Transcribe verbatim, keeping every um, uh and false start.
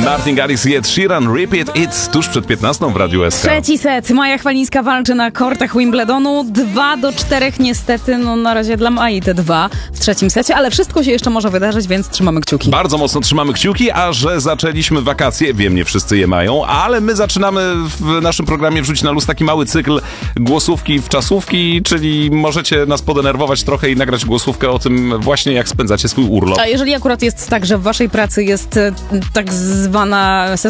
Martin Garrix i Ed Sheeran, Repeat It, tuż przed piętnastą w Radiu S K. Trzeci set. Maja Chwalińska walczy na kortach Wimbledonu. Dwa do czterech niestety, no na razie dla Mai te dwa w trzecim secie, ale wszystko się jeszcze może wydarzyć, więc trzymamy kciuki. Bardzo mocno trzymamy kciuki, a że zaczęliśmy wakacje, wiem, nie wszyscy je mają, ale my zaczynamy w naszym programie wrzucić na luz taki mały cykl głosówki w czasówki, czyli możecie nas podenerwować trochę i nagrać głosówkę o tym właśnie, jak spędzacie swój urlop. A jeżeli akurat jest tak, że w waszej pracy jest tak zwana